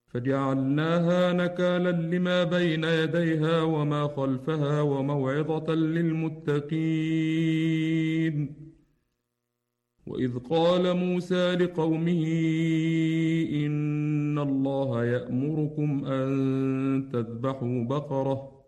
فجعلناها نكالا لما بين يديها وما خلفها وموعظة للمتقين. وإذ قال موسى لقومه إن الله يأمركم أن تذبحوا بقرة